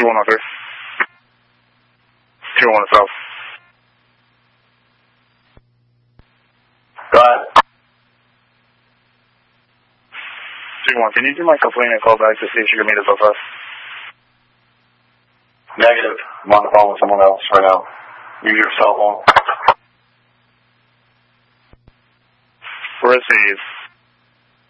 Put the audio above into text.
2103. 201 South. Go ahead. 2-1, can you do my complaint and call back to see if you can meet us outside? Negative. I'm on the phone with someone else right now. Use your cell phone. Where is he?